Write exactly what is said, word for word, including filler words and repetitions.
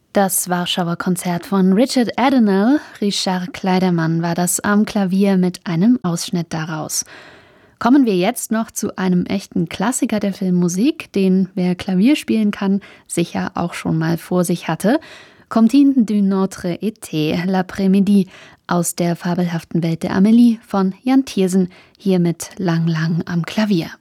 Das Warschauer Konzert von Richard Adenauer, Richard Kleidermann, war das am Klavier mit einem Ausschnitt daraus. Kommen wir jetzt noch zu einem echten Klassiker der Filmmusik, den, wer Klavier spielen kann, sicher auch schon mal vor sich hatte. Comptine d'une autre été, L'après-midi, aus der fabelhaften Welt der Amélie von Jan Tiersen, hier mit Lang Lang am Klavier.